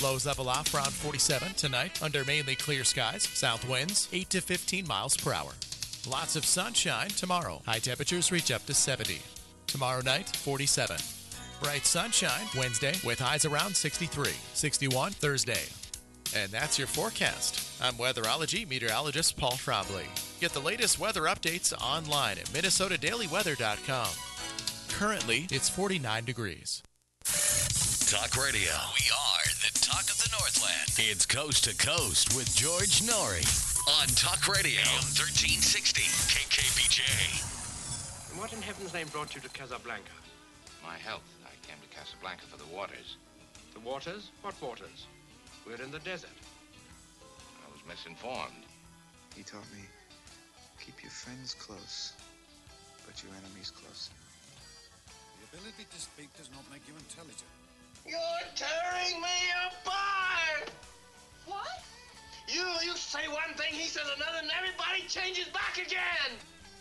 Lows level off around 47 tonight under mainly clear skies. South winds 8 to 15 miles per hour. Lots of sunshine tomorrow. High temperatures reach up to 70. Tomorrow night, 47. Bright sunshine Wednesday with highs around 63. 61 Thursday. And that's your forecast. I'm weatherology meteorologist Paul Trombley. Get the latest weather updates online at minnesotadailyweather.com. Currently, it's 49 degrees. Talk Radio. We are the talk of the Northland. It's Coast to Coast with George Norrie on Talk Radio 1360 KKBJ. And what in heaven's name brought you to Casablanca? My health. I came to Casablanca for the waters. The waters? What waters? We're in the desert. I was misinformed. He taught me, keep your friends close, but your enemies closer. The ability to speak does not make you intelligent. You're tearing me apart! What? You say one thing, he says another, and everybody changes back again!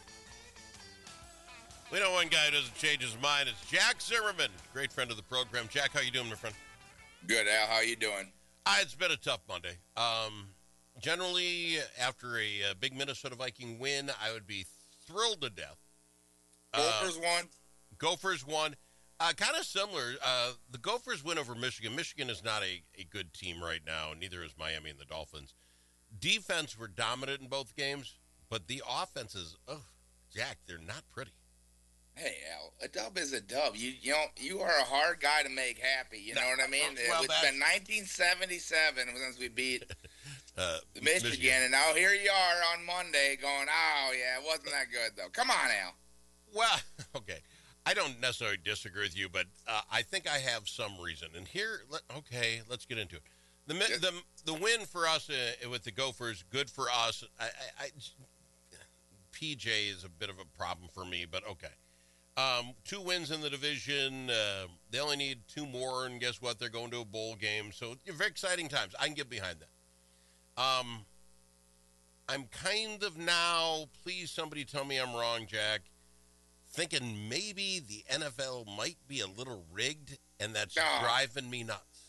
We know one guy who doesn't change his mind. It's Jack Zimmerman, great friend of the program. Jack, how you doing, my friend? Good, Al. How you doing? It's been a tough Monday. Generally, after a big Minnesota Viking win, I would be thrilled to death. Gophers won? Gophers won. Kind of similar. The Gophers win over Michigan. Michigan is not a good team right now, neither is Miami and the Dolphins. Defense were dominant in both games, but the offenses, Jack, they're not pretty. Hey, Al, a dub is a dub. You are a hard guy to make happy. You know what I mean? Well, it's been 1977 since we beat Michigan, and now here you are on Monday going, oh, yeah, it wasn't that good, though. Come on, Al. Well, okay. I don't necessarily disagree with you, but I think I have some reason. And here, let's get into it. The win for us with the Gophers, good for us. PJ is a bit of a problem for me, but okay. 2 wins in the division. They only need 2 more, and guess what? They're going to a bowl game. So very exciting times. I can get behind that. I'm kind of now, please somebody tell me I'm wrong, Jack, thinking maybe the NFL might be a little rigged, and that's driving me nuts.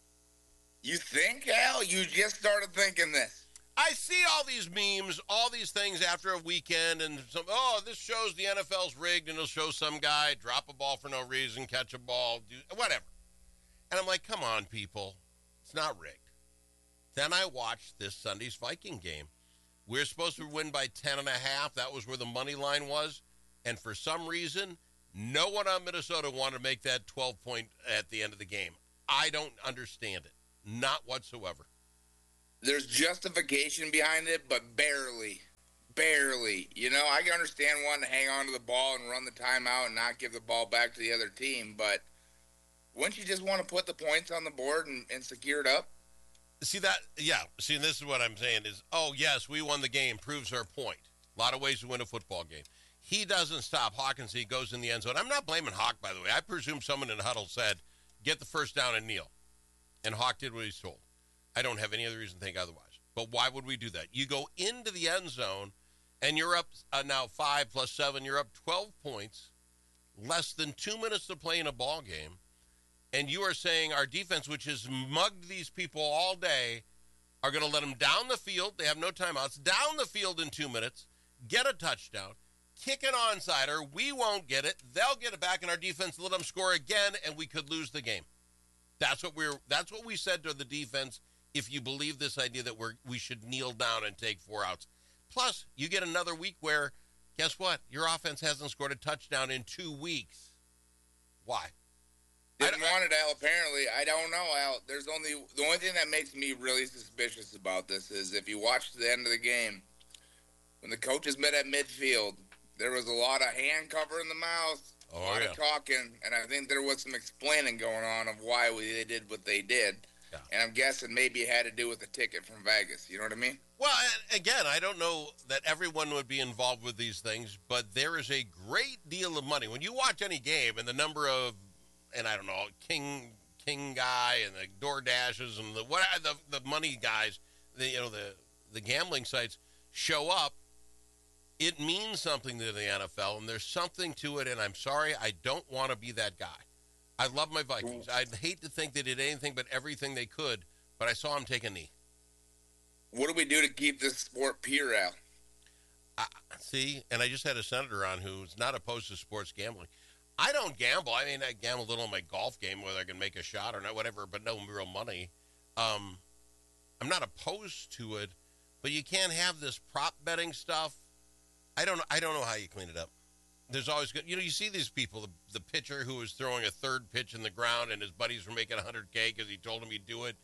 You think, Al? You just started thinking this. I see all these memes, all these things after a weekend, and this shows the NFL's rigged, and it'll show some guy drop a ball for no reason, catch a ball, do whatever. And I'm like, come on, people. It's not rigged. Then I watched this Sunday's Viking game. We're supposed to win by 10.5. That was where the money line was. And for some reason, no one on Minnesota wanted to make that 12-point at the end of the game. I don't understand it. Not whatsoever. There's justification behind it, but barely. Barely. You know, I can understand wanting to hang on to the ball and run the timeout and not give the ball back to the other team, but wouldn't you just want to put the points on the board and secure it up? See that? Yeah. See, this is what I'm saying is, yes, we won the game, proves our point. A lot of ways to win a football game. He doesn't stop. Hawkins, he goes in the end zone. I'm not blaming Hawk, by the way. I presume someone in the huddle said, get the first down and kneel. And Hawk did what he's told. I don't have any other reason to think otherwise. But why would we do that? You go into the end zone, and you're up now 5 plus 7. You're up 12 points, less than 2 minutes to play in a ball game. And you are saying our defense, which has mugged these people all day, are going to let them down the field. They have no timeouts. Down the field in 2 minutes, get a touchdown, kick an onside. We won't get it. They'll get it back in our defense, let them score again, and we could lose the game. That's what we said to the defense. If you believe this idea that we should kneel down and take 4 outs. Plus, you get another week where, guess what? Your offense hasn't scored a touchdown in 2 weeks. Why? Didn't want it, Al, apparently. I don't know, Al. The only thing that makes me really suspicious about this is if you watch the end of the game, when the coaches met at midfield, there was a lot of hand covering the mouth, a lot of talking, and I think there was some explaining going on of why they did what they did. Yeah. And I'm guessing maybe it had to do with the ticket from Vegas. You know what I mean? Well, again, I don't know that everyone would be involved with these things, but there is a great deal of money. When you watch any game and the number of, and I don't know, King guy and the DoorDashes and the money guys, the gambling sites show up, it means something to the NFL, and there's something to it, and I'm sorry, I don't want to be that guy. I love my Vikings. I'd hate to think they did anything but everything they could, but I saw them take a knee. What do we do to keep this sport pure, Al? See, and I just had a senator on who's not opposed to sports gambling. I don't gamble. I mean, I gamble a little in my golf game, whether I can make a shot or not, whatever, but no real money. I'm not opposed to it, but you can't have this prop betting stuff. I don't know how you clean it up. There's always good. You see these people, the pitcher who was throwing a third pitch in the ground and his buddies were making $100K because he told him he'd do it.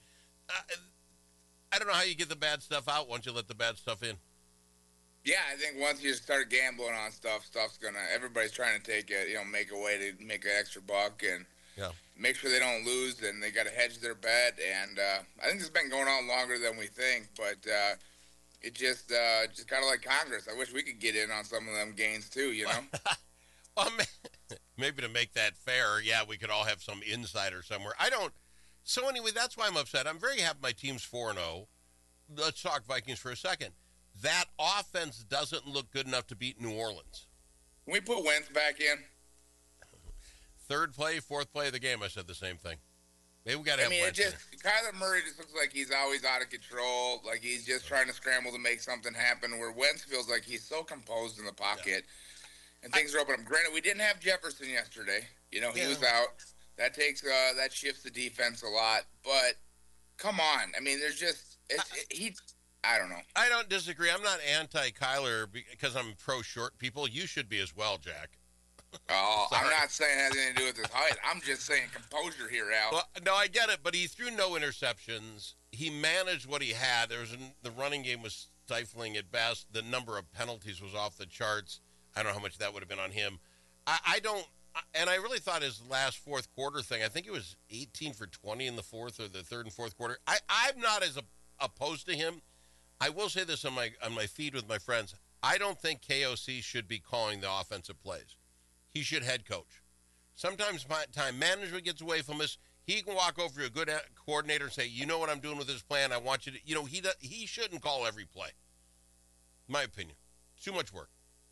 I don't know how you get the bad stuff out once you let the bad stuff in. Yeah, I think once you start gambling on stuff's gonna. Everybody's trying to take it, make a way to make an extra buck and make sure they don't lose, and they got to hedge their bet. And I think this has been going on longer than we think, but it just kind of like Congress. I wish we could get in on some of them gains too. Well, maybe to make that fair, we could all have some insider somewhere. I don't. So anyway, that's why I'm upset. I'm very happy my team's 4-0. Let's talk Vikings for a second. That offense doesn't look good enough to beat New Orleans. Can we put Wentz back in? Third play, fourth play of the game, I said the same thing. Maybe we got to have Wentz. Kyler Murray just looks like he's always out of control, like he's just trying to scramble to make something happen, where Wentz feels like he's so composed in the pocket, and things are open up. Granted, we didn't have Jefferson yesterday. He was out. That takes that shifts the defense a lot, but come on. I mean, there's just I don't know. I don't disagree. I'm not anti-Kyler because I'm pro-short people. You should be as well, Jack. Oh, I'm not saying it has anything to do with his height. I'm just saying composure here, Al. Well, no, I get it, but he threw no interceptions. He managed what he had. The running game was stifling at best. The number of penalties was off the charts. I don't know how much that would have been on him. I don't, and I really thought his last fourth quarter thing, I think it was 18 for 20 in the fourth or the third and fourth quarter. I'm not as opposed to him. I will say this on my feed with my friends. I don't think KOC should be calling the offensive plays. He should head coach. Sometimes time management gets away from us. He can walk over to a good coordinator and say, you know what I'm doing with this plan. I want you to, he shouldn't call every play. My opinion. It's too much work.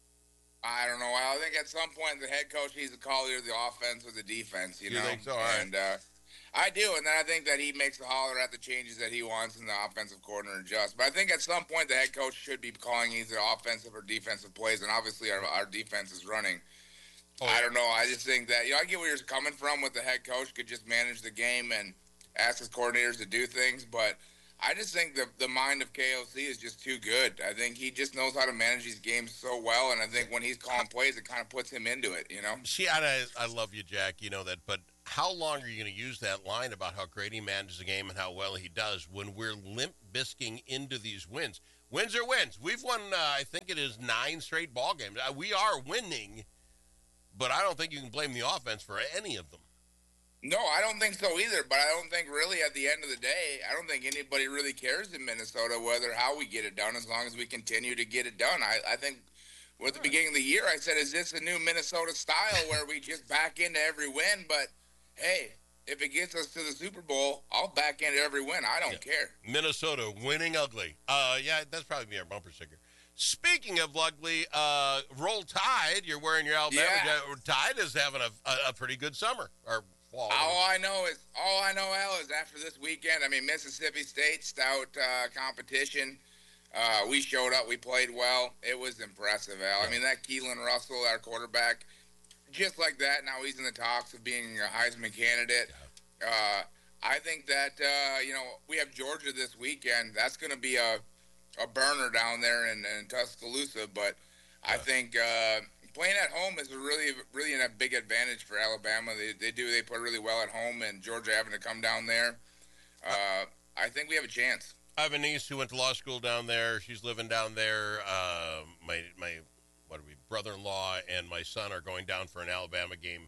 I don't know. I think at some point the head coach needs to call either the offense or the defense, You think so? All right. And I do, and then I think that he makes the holler at the changes that he wants in the offensive coordinator adjust. But I think at some point the head coach should be calling either offensive or defensive plays, and obviously our defense is running. I don't know. I just think that, I get where you're coming from with the head coach could just manage the game and ask his coordinators to do things, but I just think the mind of KOC is just too good. I think he just knows how to manage these games so well, and I think when he's calling plays, it kind of puts him into it, See, I love you, Jack, you know that, but how long are you going to use that line about how great he manages the game and how well he does when we're limp-bisking into these wins? Wins are wins. We've won, I think it is 9 straight ball games. We are winning, but I don't think you can blame the offense for any of them. No, I don't think so either, but I don't think really at the end of the day, I don't think anybody really cares in Minnesota how we get it done as long as we continue to get it done. I think at the beginning of the year I said, is this a new Minnesota style where we just back into every win? But, hey, if it gets us to the Super Bowl, I'll back into every win. I don't care. Minnesota winning ugly. That's probably our bumper sticker. Speaking of ugly, Roll Tide, you're wearing your Alabama. Yeah. Tide is having a pretty good summer. Or fall. All I know, Al, is after this weekend, Mississippi State, stout competition. We showed up. We played well. It was impressive, Al. Yeah. That Keelan Russell, our quarterback, just like that, now he's in the talks of being a Heisman candidate. Yeah. I think that, we have Georgia this weekend. That's going to be a burner down there in Tuscaloosa, but I think playing at home is really a big advantage for Alabama. They play really well at home, and Georgia having to come down there. I think we have a chance. I have a niece who went to law school down there. She's living down there. My brother-in-law and my son are going down for an Alabama game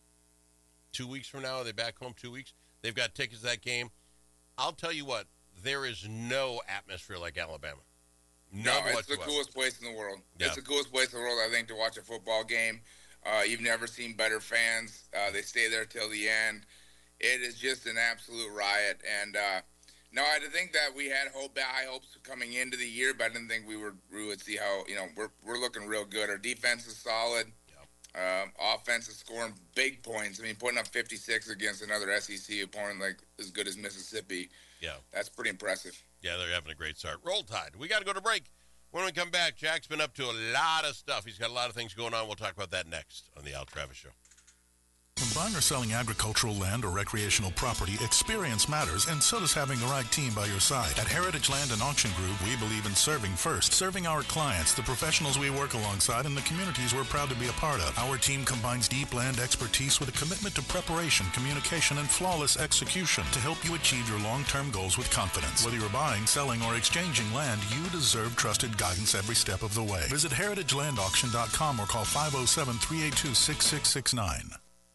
2 weeks from now. Are they back home 2 weeks? They've got tickets to that game. I'll tell you what, there is no atmosphere like Alabama. No, it's the coolest place in the world. Yeah. It's the coolest place in the world, I think, to watch a football game. You've never seen better fans. They stay there till the end. It is just an absolute riot. And, no, I think that we had high hopes coming into the year, but I didn't think we would see how, we're looking real good. Our defense is solid. Offense is scoring big points. I mean, putting up 56 against another SEC opponent like as good as Mississippi. Yeah. That's pretty impressive. Yeah, they're having a great start. Roll Tide. We got to go to break. When we come back, Jack's been up to a lot of stuff. He's got a lot of things going on. We'll talk about that next on the Al Travis Show. When buying or selling agricultural land or recreational property, experience matters, and so does having the right team by your side. At Heritage Land and Auction Group, we believe in serving first, serving our clients, the professionals we work alongside, and the communities we're proud to be a part of. Our team combines deep land expertise with a commitment to preparation, communication, and flawless execution to help you achieve your long-term goals with confidence. Whether you're buying, selling, or exchanging land, you deserve trusted guidance every step of the way. Visit heritagelandauction.com or call 507-382-6669.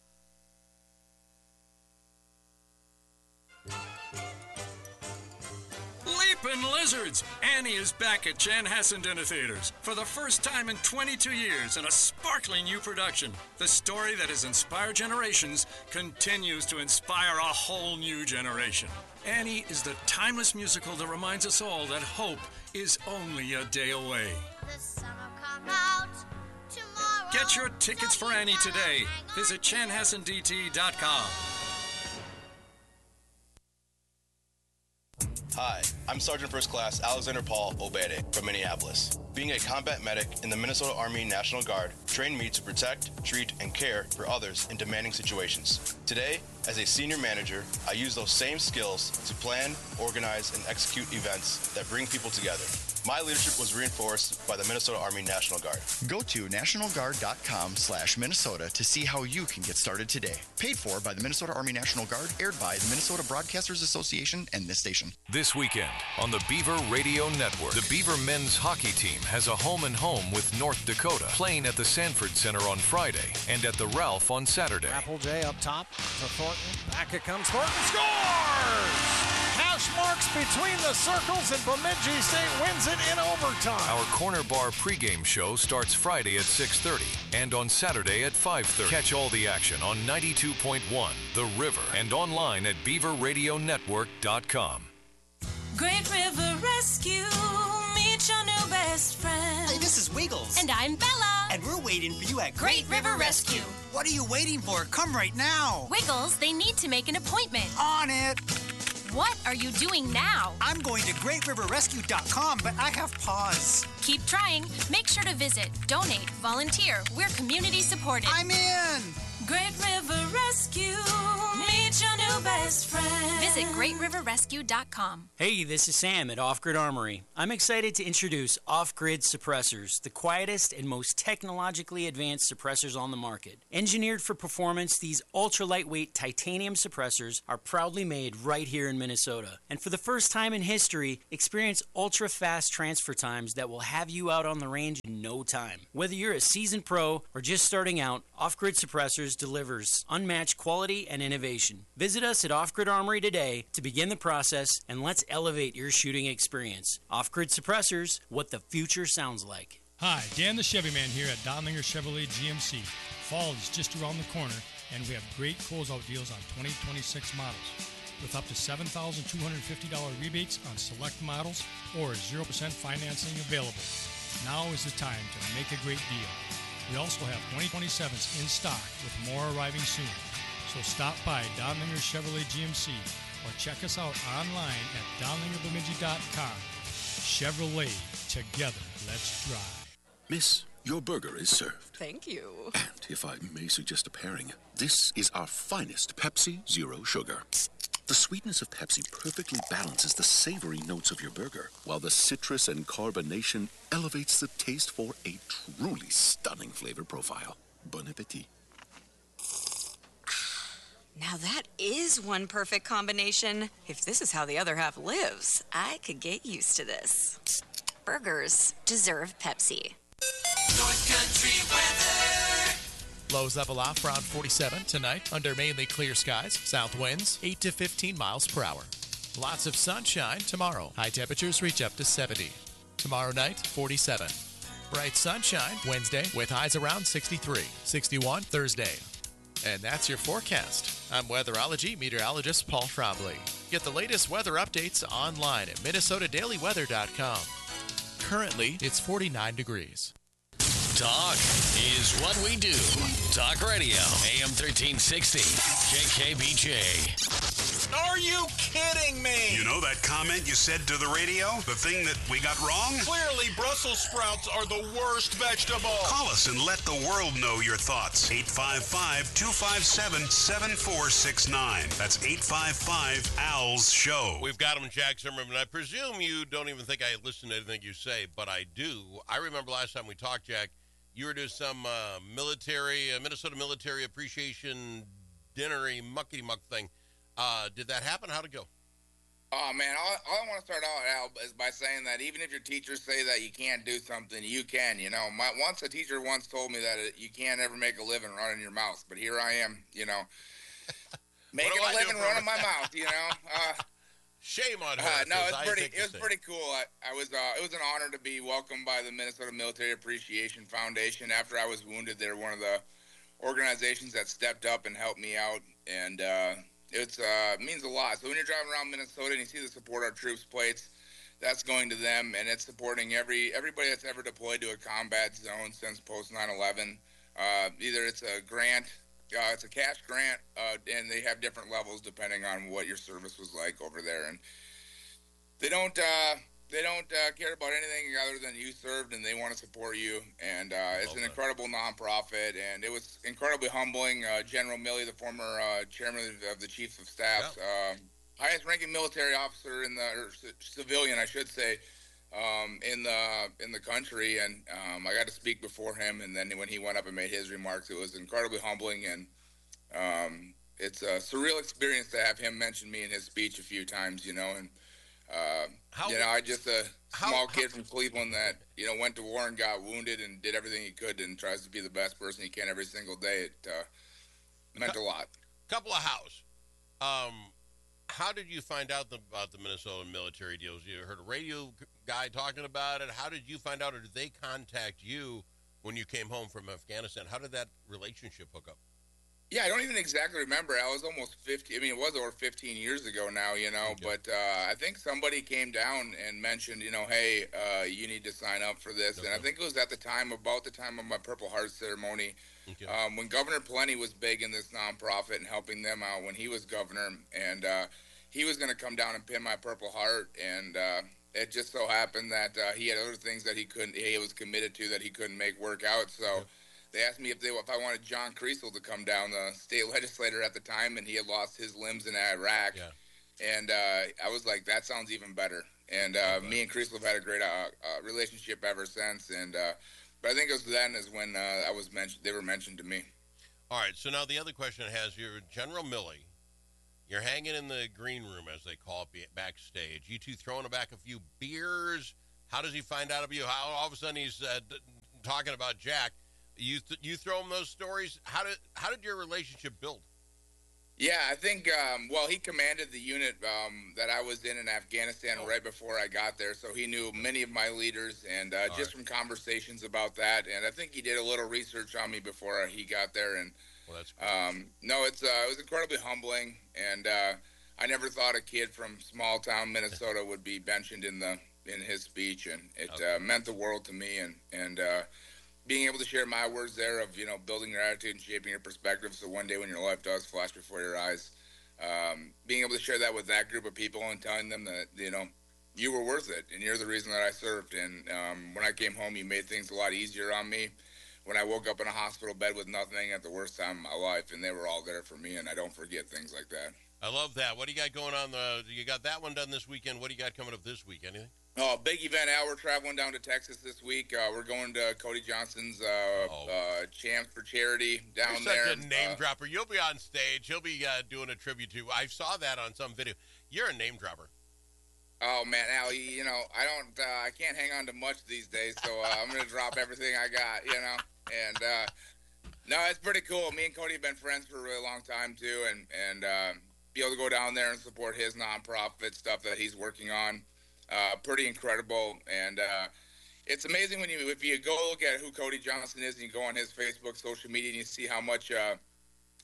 Leapin' Lizards! Annie is back at Chanhassen Dinner Theaters for the first time in 22 years in a sparkling new production. The story that has inspired generations continues to inspire a whole new generation. Annie is the timeless musical that reminds us all that hope is only a day away. The sun will come out tomorrow. Get your tickets for Annie today. Visit chanhassendt.com. Hi, I'm Sergeant First Class Alexander Paul Obede from Minneapolis. Being a combat medic in the Minnesota Army National Guard trained me to protect, treat, and care for others in demanding situations. Today, as a senior manager, I use those same skills to plan, organize, and execute events that bring people together. My leadership was reinforced by the Minnesota Army National Guard. Go to nationalguard.com/Minnesota to see how you can get started today. Paid for by the Minnesota Army National Guard, aired by the Minnesota Broadcasters Association and this station. This weekend on the Beaver Radio Network, the Beaver men's hockey team has a home-and-home with North Dakota, playing at the Sanford Center on Friday and at the Ralph on Saturday. Applejay up top to Thornton. Back it comes. Thornton scores! Hash marks between the circles, and Bemidji State wins it in overtime. Our Corner Bar pregame show starts Friday at 6:30 and on Saturday at 5:30. Catch all the action on 92.1 The River and online at beaverradionetwork.com. Great River Rescue, meet your new best friend. Hey, this is Wiggles. And I'm Bella. And we're waiting for you at Great River Rescue. What are you waiting for? Come right now. Wiggles, they need to make an appointment. On it. What are you doing now? I'm going to GreatRiverRescue.com, but I have pause. Keep trying. Make sure to visit, donate, volunteer. We're community supported. I'm in. Great River Rescue, meet your new best friend. Visit GreatRiverRescue.com. Hey, this is Sam at Off Grid Armory. I'm excited to introduce Off Grid Suppressors, the quietest and most technologically advanced suppressors on the market. Engineered for performance, these ultra-lightweight titanium suppressors are proudly made right here in Minnesota. And for the first time in history, experience ultra-fast transfer times that will have you out on the range in no time. Whether you're a seasoned pro or just starting out, Off Grid Suppressors delivers unmatched quality and innovation. Visit us at Off Grid Armory today to begin the process, and let's elevate your shooting experience. Off Grid Suppressors, what the future sounds like. Hi, Dan the Chevy Man here at Donlinger Chevrolet GMC. Fall is just around the corner, and we have great closeout deals on 2026 models, with up to $7,250 rebates on select models or 0% financing available. Now is the time to make a great deal. We also have 2027s in stock with more arriving soon. So stop by Donlinger Chevrolet GMC or check us out online at donlingerbemidji.com. Chevrolet, together, let's drive. Miss, your burger is served. Thank you. And if I may suggest a pairing, this is our finest Pepsi Zero Sugar. The sweetness of Pepsi perfectly balances the savory notes of your burger, while the citrus and carbonation elevates the taste for a truly stunning flavor profile. Bon appetit. Now that is one perfect combination. If this is how the other half lives, I could get used to this. Burgers deserve Pepsi. North Country weather. Lows level off around 47 tonight under mainly clear skies. South winds 8 to 15 miles per hour. Lots of sunshine tomorrow. High temperatures reach up to 70. Tomorrow night, 47. Bright sunshine Wednesday with highs around 63. 61 Thursday. And that's your forecast. I'm weatherology meteorologist Paul Trombley. Get the latest weather updates online at minnesotadailyweather.com. Currently, it's 49 degrees. Talk is what we do. Talk Radio, AM 1360, KKBJ. Are you kidding me? You know that comment you said to the radio? The thing that we got wrong? Clearly, Brussels sprouts are the worst vegetable. Call us and let the world know your thoughts. 855-257-7469. That's 855-ALS-SHOW. We've got him, Jack Zimmerman. I presume you don't even think I listen to anything you say, but I do. I remember last time we talked, Jack, you were doing some Minnesota military appreciation dinnery muckety-muck thing. Did that happen? How'd it go? Oh, man, all I want to start out, Al, is by saying that even if your teachers say that you can't do something, you can, you know. Once a teacher once told me that you can't ever make a living running your mouth, but here I am, you know, making a living running my mouth, you know. Shame on her. No, it was pretty cool. It was an honor to be welcomed by the Minnesota Military Appreciation Foundation. After I was wounded, they're one of the organizations that stepped up and helped me out, and it means a lot. So when you're driving around Minnesota and you see the Support Our Troops plates, that's going to them, and it's supporting everybody that's ever deployed to a combat zone since post 9/11. Either it's a grant, it's a cash grant, and they have different levels depending on what your service was like over there. And they don't care about anything other than you served, and they want to support you. And it's an incredible nonprofit, and it was incredibly humbling. General Milley, the former chairman of the Chiefs of Staff, highest-ranking military officer or civilian, I should say, in the country, and I got to speak before him. And then when he went up and made his remarks, it was incredibly humbling, and it's a surreal experience to have him mention me in his speech a few times, you know. And I just a small kid from Cleveland that, you know, went to war and got wounded and did everything he could and tries to be the best person he can every single day. It meant a lot. Couple of hows. How did you find out about the Minnesota military deals? You heard a radio guy talking about it. How did you find out, or did they contact you when you came home from Afghanistan? How did that relationship hook up? Yeah, I don't even exactly remember. I was almost 50. I mean, it was over 15 years ago now, you know. Okay. But I think somebody came down and mentioned, you know, hey, you need to sign up for this. Okay. And I think it was about the time of my Purple Heart ceremony, when Governor Plenty was big in this nonprofit and helping them out when he was governor. And he was going to come down and pin my Purple Heart. And it just so happened that he had other things that he was committed to that he couldn't make work out. So they asked me if I wanted John Kriesel to come down, the state legislator at the time, and he had lost his limbs in Iraq. Yeah. And I was like, that sounds even better. And me and Kriesel have had a great relationship ever since. And but I think it was then is when they were mentioned to me. All right. So now the other question has, you're General Milley. You're hanging in the green room, as they call it, backstage. You two throwing back a few beers. How does he find out of you? How all of a sudden he's talking about Jack? You throw him those stories. How did your relationship build? Yeah, I think he commanded the unit that I was in Afghanistan right before I got there, so he knew many of my leaders, and just from conversations about that, and I think he did a little research on me before he got there. And that's cool. it was incredibly humbling, and I never thought a kid from small town Minnesota would be mentioned in his speech, and it meant the world to me, and being able to share my words there of, you know, building your attitude and shaping your perspective so one day when your life does flash before your eyes, being able to share that with that group of people and telling them that, you know, you were worth it and you're the reason that I served. And when I came home, you made things a lot easier on me. When I woke up in a hospital bed with nothing at the worst time of my life, and they were all there for me, and I don't forget things like that. I love that. What do you got going on? You got that one done this weekend. What do you got coming up this week? Anything? Oh, big event, Al. We're traveling down to Texas this week. We're going to Cody Johnson's Champs for Charity down there. You're such a name dropper. You'll be on stage. He'll be doing a tribute to. I saw that on some video. You're a name dropper. Oh, man, Al, you know, I can't hang on to much these days, so I'm going to drop everything I got, you know. And, no, it's pretty cool. Me and Cody have been friends for a really long time, too, and be able to go down there and support his nonprofit stuff that he's working on. Pretty incredible, and it's amazing if you go look at who Cody Johnson is and you go on his Facebook, social media, and you see how much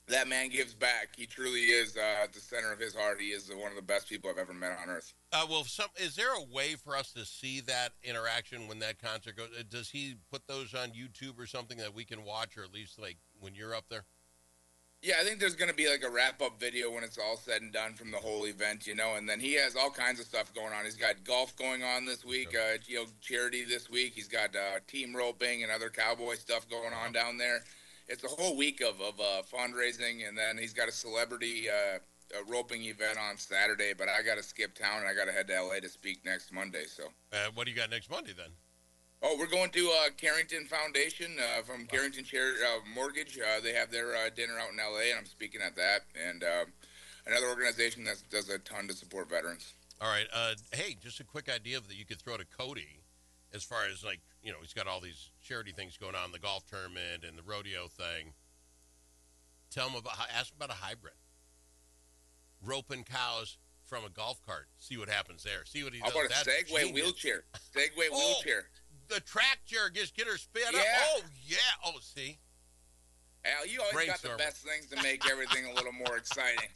that man gives back. He truly is at the center of his heart. He is one of the best people I've ever met on earth. Is there a way for us to see that interaction when that concert goes? Does he put those on YouTube or something that we can watch, or at least like when you're up there? Yeah, I think there's going to be like a wrap-up video when it's all said and done from the whole event, and then he has all kinds of stuff going on. He's got golf going on this week, charity this week. He's got team roping and other cowboy stuff going on down there. It's a whole week of fundraising, and then he's got a celebrity roping event on Saturday, but I got to skip town, and I got to head to L.A. to speak next Monday. So, what do you got next Monday, then? Oh, we're going to Carrington Foundation from Carrington Mortgage. They have their dinner out in L.A., and I'm speaking at that, and another organization that does a ton to support veterans. All right. Hey, just a quick idea that you could throw to Cody as far as, like, he's got all these charity things going on, the golf tournament and the rodeo thing. Ask him about a hybrid. Roping cows from a golf cart. See what happens there. See what he does. How about a Segway wheelchair? Segway wheelchair. The track chair, just get her spin up. Oh, yeah. Oh, see? Al, you always got the best things to make everything a little more exciting.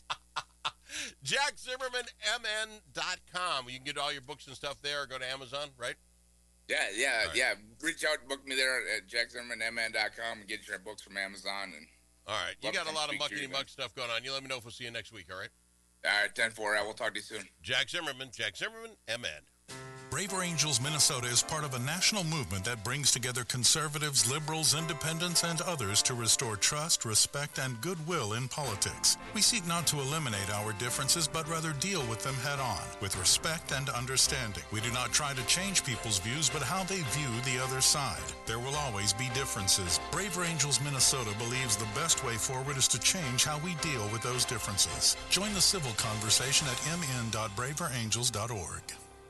JackZimmermanMN.com. You can get all your books and stuff there, or go to Amazon, right? Yeah. Reach out, book me there at JackZimmermanMN.com and get your books from Amazon. And all right. You got a lot of muckety-muck stuff going on. You let me know if we'll see you next week, all right? All right, 10-4. We'll talk to you soon. Jack Zimmerman, MN. Braver Angels Minnesota is part of a national movement that brings together conservatives, liberals, independents, and others to restore trust, respect, and goodwill in politics. We seek not to eliminate our differences, but rather deal with them head on, with respect and understanding. We do not try to change people's views, but how they view the other side. There will always be differences. Braver Angels Minnesota believes the best way forward is to change how we deal with those differences. Join the civil conversation at mn.braverangels.org.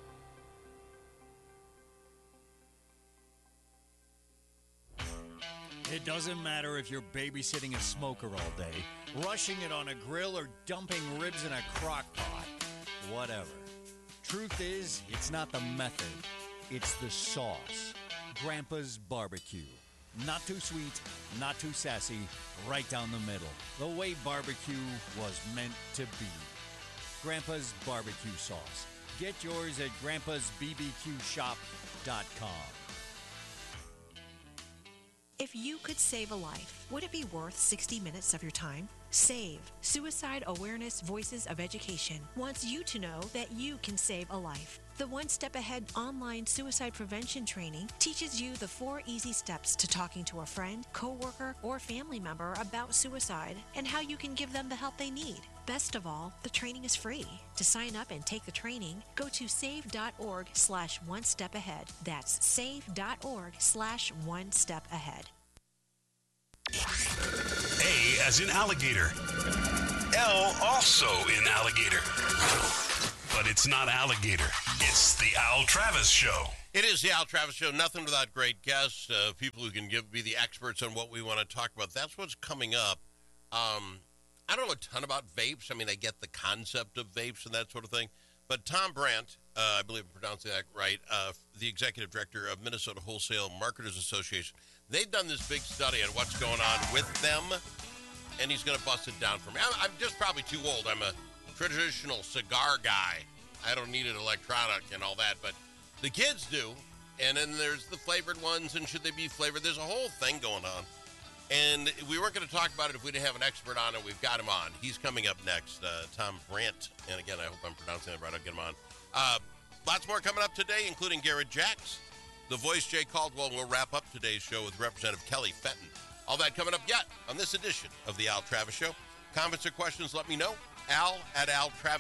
It doesn't matter if you're babysitting a smoker all day, rushing it on a grill, or dumping ribs in a crock pot. Whatever. Truth is, it's not the method. It's the sauce. Grandpa's Barbecue. Not too sweet, not too sassy, right down the middle. The way barbecue was meant to be. Grandpa's Barbecue Sauce. Get yours at grandpasbbqshop.com. If you could save a life, would it be worth 60 minutes of your time? SAVE, Suicide Awareness Voices of Education, wants you to know that you can save a life. The One Step Ahead online suicide prevention training teaches you the 4 easy steps to talking to a friend, coworker, or family member about suicide and how you can give them the help they need. Best of all, the training is free. To sign up and take the training, go to save.org/one-step-ahead. That's save.org/one-step-ahead. A as in alligator. L also in alligator. But it's not alligator. It's the Al Travis Show. It is the Al Travis Show. Nothing without great guests, people who can be the experts on what we want to talk about. That's what's coming up. I don't know a ton about vapes. I mean, I get the concept of vapes and that sort of thing. But Tom Brandt, I believe I'm pronouncing that right, the executive director of Minnesota Wholesale Marketers Association, they've done this big study on what's going on with them, and he's going to bust it down for me. I'm just probably too old. I'm a traditional cigar guy. I don't need an electronic and all that, but the kids do. And then there's the flavored ones, and should they be flavored? There's a whole thing going on. And we weren't going to talk about it if we didn't have an expert on it. We've got him on. He's coming up next, Tom Brandt. And again, I hope I'm pronouncing that right. I'll get him on. Lots more coming up today, including Garrett Jacks, The Voice, Jay Caldwell. We'll wrap up today's show with Representative Kelly Fenton. All that coming up yet on this edition of the Al Travis Show. Comments or questions, let me know. Al@altravis.com.